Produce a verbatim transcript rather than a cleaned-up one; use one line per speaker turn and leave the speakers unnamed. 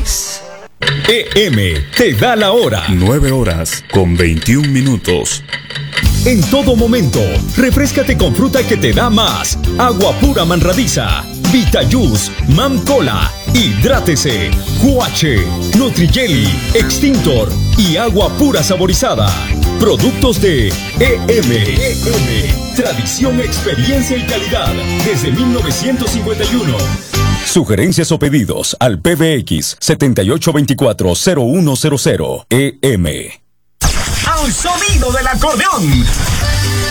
es...
E M te da la hora.
nueve horas con veintiún minutos.
En todo momento, refréscate con fruta que te da más. Agua pura Manradiza, Vitayus, Mamcola, Hidrátese, Huache, Nutrijelly, Extintor y agua pura saborizada. Productos de E M. E M. Tradición, experiencia y calidad desde mil novecientos cincuenta y uno. Sugerencias o pedidos al P B X setenta y ocho veinticuatro cero uno cero cero. E M.
Al sonido del acordeón.